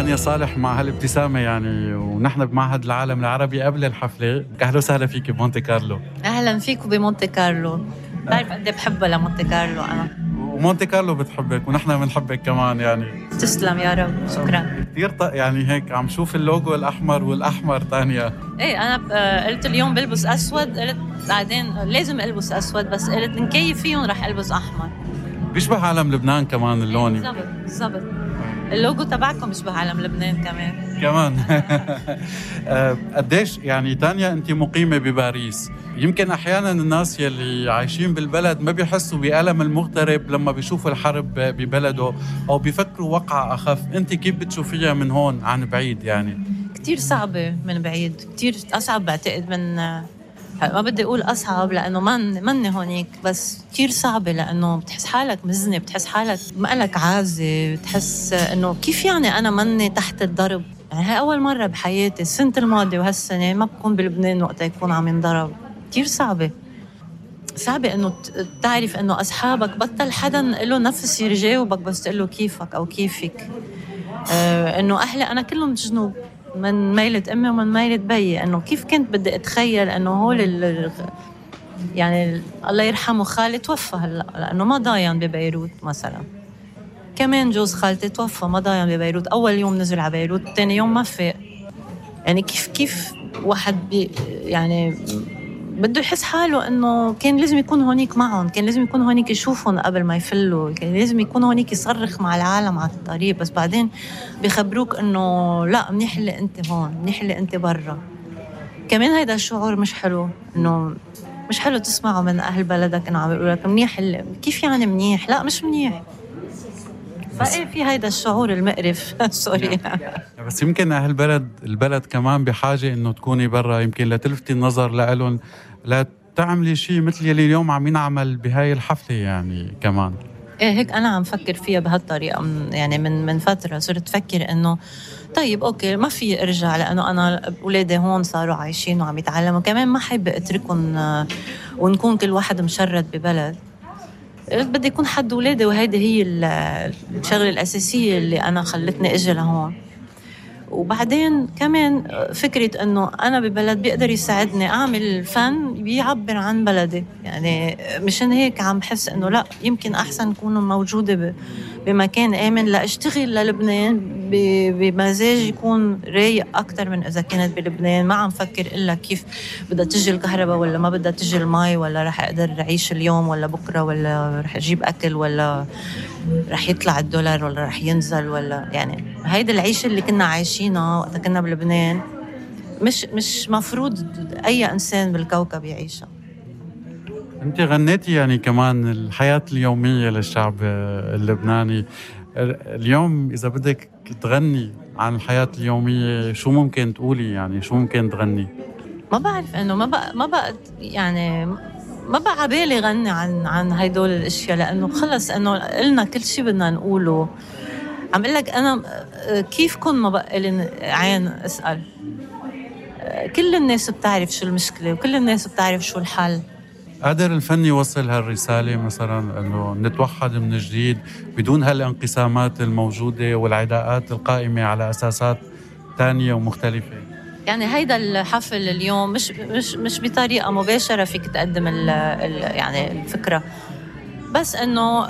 تانيا صالح مع هالابتسامة يعني، ونحن بمعهد العالم العربي قبل الحفلة. أهلا وسهلا فيك بمونتي كارلو. أهلا فيك بمونتي كارلو. تعرف قد بحبها لمونتي كارلو أنا، ومونتي كارلو بتحبك ونحن بنحبك كمان يعني. تسلم يا رب، شكرا كثير يعني هيك عم شوف اللوجو الأحمر والأحمر تانيا. إيه أنا قلت اليوم بلبس أسود، قلت بعدين لازم ألبس أسود، بس قلت نكيف فيهم رح ألبس أحمر. بيشبه عالم لبنان كمان اللون. بالضبط اللوجو تبعكم بيشبه عالم لبنان كمان. قديش يعني تانيا أنت مقيمة بباريس، يمكن أحيانا الناس يلي عايشين بالبلد ما بيحسوا بألم المغترب لما بيشوفوا الحرب ببلده أو بيفكروا وقعة أخف. أنت كيف بتشوفيها من هون عن بعيد يعني؟ كتير صعبة من بعيد، كتير أصعب بعتقد من، ما بدي أقول أصعب لأنه مني هونيك، بس كتير صعبة لأنه بتحس حالك مزنة، بتحس حالك مقلك عازة، بتحس إنه كيف يعني أنا مني تحت الضرب. يعني هاي أول مرة بحياتي السنة الماضية وهالسنة ما بكون بلبنان وقت يكون عم ينضرب. كتير صعبة إنه تعرف إنه أصحابك بطل حدا له نفس يجاوبك بس تقله كيفك أو كيفك. إنه أهلي أنا كلهم جنوب، من ميلة أمي ومن ميلة بيي، إنه كيف كنت بدي أتخيل إنه هول يعني الله يرحمه خالي توفى هلا لأنه ما ضاين ببيروت مثلا. كمان جوز خالتي توفى ما ضاين ببيروت، أول يوم نزل على بيروت تاني يوم ما فاق. يعني كيف واحد يعني بده يحس حاله إنه كان لازم يكون هونيك معهم، كان لازم يكون هونيك يشوفهم قبل ما يفلوا، كان لازم يكون هونيك يصرخ مع العالم على الطريق، بس بعدين بيخبروك إنه لا، منيح اللي أنت هون، منيح اللي أنت برا. كمان هيدا الشعور مش حلو، إنه مش حلو تسمعه من أهل بلدك إنه عم يقولوا لك منيح كيف يعني منيح؟ لا مش منيح. فإيه في هيدا الشعور المقرف سوري. بس يمكن أهل البلد كمان بحاجة إنه تكوني برا، يمكن لتلفتي النظر لهم، لا تعملي شيء مثل يلي اليوم عم ينعمل بهاي الحفلة يعني كمان. إيه هيك أنا عم فكر فيها بهالطريقة، يعني من فترة صرت فكر إنه طيب أوكي ما في أرجع لأنه أنا أولادي هون صاروا عايشين وعم يتعلموا، كمان ما حب أتركهم ونكون كل واحد مشرد ببلد. بدي يكون حد أولادي، وهيدي هي الشغلة الأساسية اللي أنا خلتني أجي لهون. وبعدين كمان فكرة أنه أنا ببلد بيقدر يساعدني أعمل فن بيعبر عن بلدي، يعني مشان هيك عم بحس أنه لا، يمكن أحسن كون موجودة بمكان آمن لأشتغل للبنان بمزاج يكون رايق أكتر من إذا كانت بلبنان. ما عم فكر إلا كيف بدها تجي الكهرباء ولا ما بدها تجي الماء، ولا رح أقدر أعيش اليوم ولا بكرة، ولا رح أجيب أكل ولا رح يطلع الدولار ولا رح ينزل، ولا يعني هيدا العيشة اللي كنا عايشينها وقت كنا بلبنان مش مفروض أي إنسان بالكوكب يعيشها. أنت غنيتي يعني كمان الحياة اليومية للشعب اللبناني. اليوم إذا بدك تغني عن الحياة اليومية شو ممكن تقولي؟ يعني شو ممكن تغني؟ ما بعرف، إنه ما بقى يعني ما بقى عبالي غني عن هيدول الاشياء، لانه خلص انه قلنا كل شيء بدنا نقوله. عم اقول لك انا كيف كن ما بقى لي عين اسال. كل الناس بتعرف شو المشكله وكل الناس بتعرف شو الحل. قادر الفن يوصل هالرساله مثلا انه نتوحد من جديد بدون هالانقسامات الموجوده والعداءات القائمه على اساسات تانية ومختلفه؟ يعني هيدا الحفل اليوم مش بطريقة مباشرة فيك تقدم يعني الفكرة، بس إنه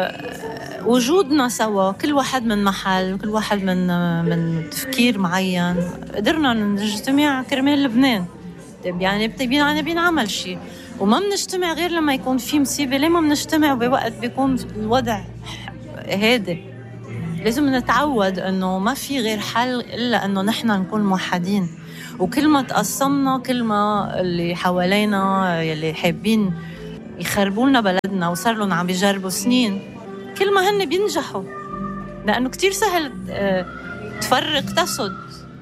وجودنا سوا، كل واحد من محل، كل واحد من تفكير معين، قدرنا نجتمع كرمال لبنان. يعني بينعمل شيء، وما بنجتمع غير لما يكون في مصيبة. ليه ما بنجتمع بوقت بيكون الوضع هادئ؟ لازم نتعود إنه ما في غير حل إلا إنه نحن نكون موحدين. وكل ما تقسمنا، كل ما اللي حوالينا يلي حابين يخربوا لنا بلدنا وصار لهم عم بيجربوا سنين، كل ما هن بينجحوا، لأنه كتير سهل تفرق تسد.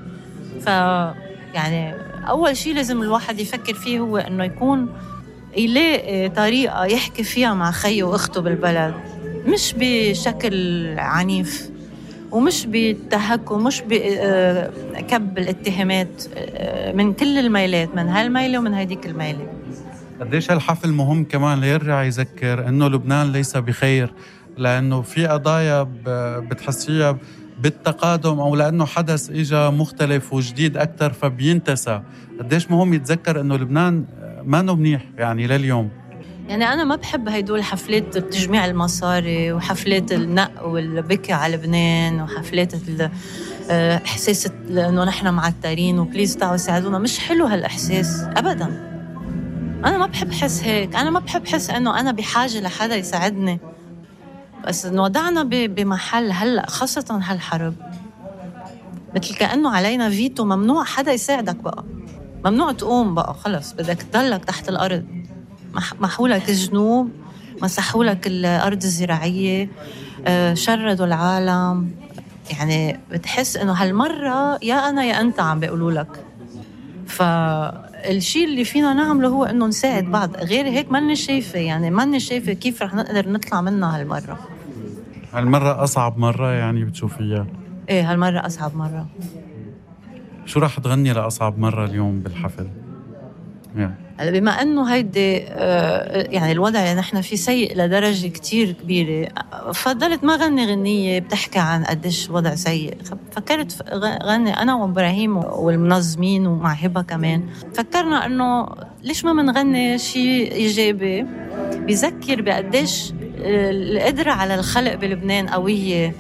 يعني أول شيء لازم الواحد يفكر فيه هو إنه يكون يلاقي طريقة يحكي فيها مع خيه وأخته بالبلد، مش بشكل عنيف ومش بالتهكم، مش بكب الاتهامات من كل الميلات، من هالميلة ومن هيديك الميلة. قديش هالحفل مهم كمان ليرجع يذكر إنه لبنان ليس بخير لأنه في قضايا بتحسيها بالتقادم أو لأنه حدث إجا مختلف وجديد أكتر فبينتسى. قديش مهم يتذكر أنه لبنان ما منيح يعني لليوم. يعني أنا ما بحب هيدول حفلات تجميع المصاري وحفلات النق والبكي على لبنان وحفلات إحساس إنه نحن معترين وبليز تعالوا ساعدونا. مش حلو هالإحساس أبداً. أنا ما بحب حس هيك. أنا ما بحب حس إنه أنا بحاجة لحدا يساعدني. بس إنه وضعنا بمحل هلأ خاصة هالحرب مثل كأنه علينا فيتو. ممنوع حدا يساعدك بقى. ممنوع تقوم بقى. خلص بدك تضلك تحت الأرض. محولك الجنوب، مسحولك الأرض الزراعية، شردوا العالم. يعني بتحس إنه هالمرة يا أنا يا أنت عم بيقولوا لك. فالشيء اللي فينا نعمله هو إنه نساعد بعض. غير هيك ماني شايفة. يعني ماني شايفة كيف رح نقدر نطلع منها هالمرة. هالمرة أصعب مرة يعني بتشوفيها؟ إيه هالمرة أصعب مرة. شو رح تغني لأصعب مرة اليوم بالحفل؟ بما أنه هيدي يعني الوضع اللي نحن فيه سيء لدرجة كتير كبيرة، فضلت ما غني غنية بتحكي عن قديش وضع سيء. فكرت غني أنا وإبراهيم والمنظمين ومع هبة كمان. فكرنا أنه ليش ما منغني شيء إيجابي بيذكر بقديش القدرة على الخلق بلبنان قوية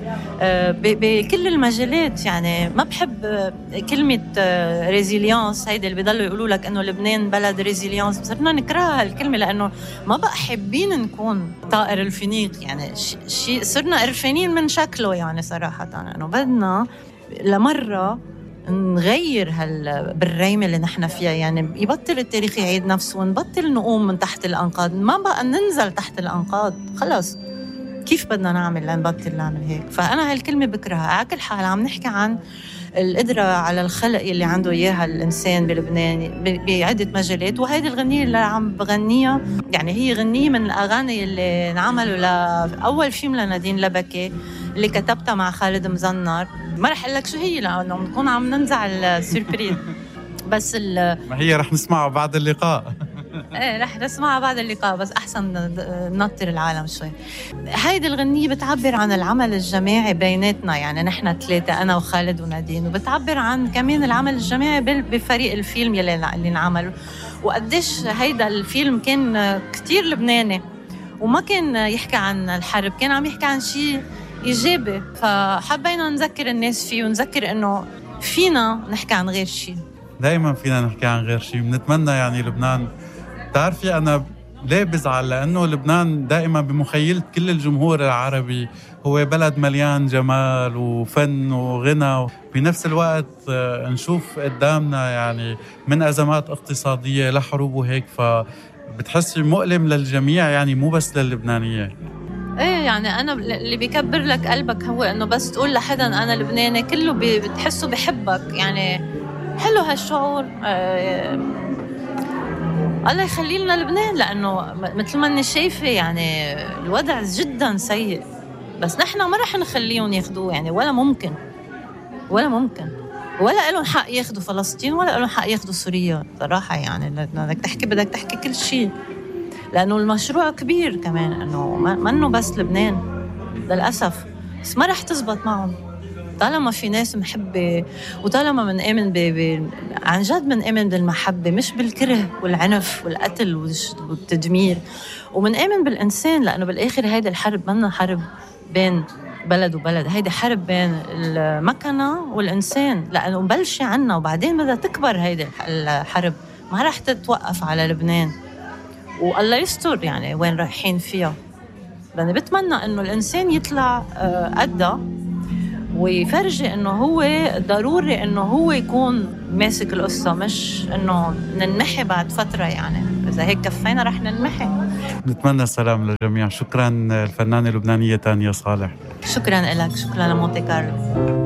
بكل المجالات. يعني ما بحب كلمة ريزيليانس هيدا اللي بيضلوا يقولوا لك إنه لبنان بلد ريزيليانس. صرنا نكرهها هالكلمة لأنه ما بقى حابين نكون طائر الفينيق. يعني صرنا قرفانين من شكله. يعني صراحة إنه بدنا لمرة نغير بالريمة اللي نحن فيها. يعني يبطل التاريخ يعيد نفسه ونبطل نقوم من تحت الأنقاض. ما بقى ننزل تحت الأنقاض. خلاص كيف بدنا نعمل لنبطل نعمل هيك؟ فأنا هالكلمة بكرهها. على كل حال عم نحكي عن القدرة على الخلق اللي عنده إياها الإنسان بلبنان بعدة مجالات. وهيدي الغنية اللي عم بغنيها يعني هي غنية من الأغاني اللي انعملوا لأول فيلم لنادين لبكي اللي كتبتها مع خالد مزنر. ما رح أقول لك شو هي لأنه نكون عم ننزع السوربريز. بس ما هي رح نسمعها بعد اللقاء. ايه رح نسمعها بعد اللقاء. بس أحسن ننطر العالم شوي. هيدي الغنية بتعبر عن العمل الجماعي بيناتنا. يعني نحن ثلاثة أنا وخالد ونادين. وبتعبر عن كمان العمل الجماعي بفريق الفيلم اللي نعمل. وقديش هيدا الفيلم كان كتير لبناني وما كان يحكي عن الحرب. كان عم يحكي عن شيء إيجابي. فحبينا نذكر الناس فيه ونذكر إنه فينا نحكي عن غير شيء. دايما فينا نحكي عن غير شيء. بنتمنى يعني لبنان. تعرفي أنا ليه بزعل؟ لأنه لبنان دائما بمخيلة كل الجمهور العربي هو بلد مليان جمال وفن وغنى. بنفس الوقت نشوف قدامنا يعني من أزمات اقتصادية لحروب وهيك. فبتحسي مؤلم للجميع يعني مو بس للبنانية. ايه يعني انا اللي بيكبر لك قلبك هو انه بس تقول لحدا انا لبناني كله بتحسه بحبك. يعني حلو هالشعور. الله يخلي لنا لبنان لانه مثل ما اني شايفه يعني الوضع جدا سيء. بس نحن ما رح نخليهم ياخذوه. يعني ولا ممكن ولا لهم حق ياخذوا فلسطين ولا لهم حق ياخذوا سوريا صراحه. يعني بدك تحكي كل شيء لأنه المشروع كبير كمان. أنه ما أنه بس لبنان للأسف. بس ما رح تزبط معهم طالما في ناس محبة وطالما منآمن عن جد منآمن بالمحبة مش بالكره والعنف والقتل والتدمير. ومنآمن بالإنسان لأنه بالآخر هيدا الحرب منا حرب بين بلد وبلد. هيدا حرب بين المكنة والإنسان لأنه مبلشة عنا وبعدين بدها تكبر. هيدا الحرب ما رح تتوقف على لبنان. والله يستر يعني وين رايحين فيها. لأني بتمنى إنه الإنسان يطلع قدها ويفرجي إنه هو ضروري إنه هو يكون ماسك القصة مش إنه ننمحي بعد فترة. يعني إذا هيك كفينا رح ننمحي. نتمنى السلام للجميع. شكرا الفنانة اللبنانية تانيا صالح. شكرا لك. شكرا لمونتي كارلو.